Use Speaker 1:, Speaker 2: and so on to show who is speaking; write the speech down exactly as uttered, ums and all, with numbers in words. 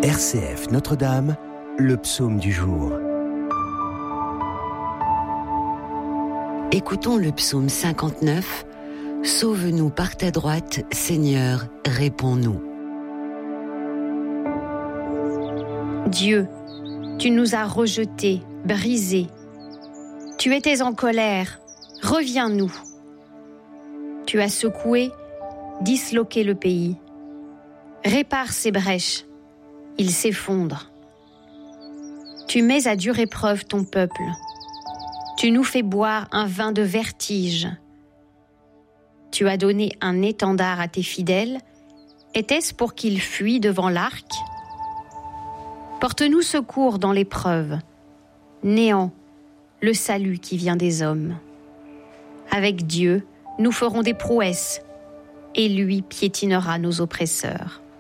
Speaker 1: R C F Notre-Dame, le psaume du jour.
Speaker 2: Écoutons le psaume cinquante-neuf. Sauve-nous par ta droite, Seigneur, réponds-nous.
Speaker 3: Dieu, tu nous as rejetés, brisés. Tu étais en colère, reviens-nous. Tu as secoué, disloqué le pays. Répare ses brèches, il s'effondre. Tu mets à dure épreuve ton peuple. Tu nous fais boire un vin de vertige. Tu as donné un étendard à tes fidèles. Était-ce pour qu'ils fuient devant l'arc ? Porte-nous secours dans l'épreuve. Néant, le salut qui vient des hommes. Avec Dieu, nous ferons des prouesses, et lui piétinera nos oppresseurs.